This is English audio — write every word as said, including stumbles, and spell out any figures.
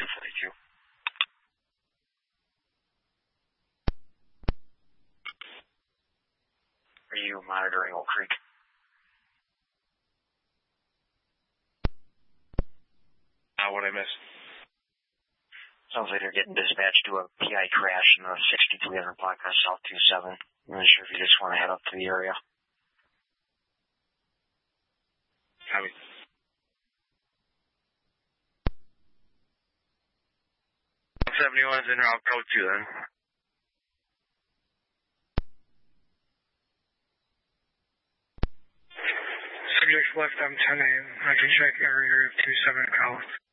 forty-two. Are you monitoring Oak Creek? Uh, what I missed? Sounds like they're getting dispatched to a P I crash in the sixty-three hundred block on South two seven. I'm not sure if you just want to head up to the area. Copy. seventy-one's in route code two then. Subject left M ten A, I can check area of two seven South.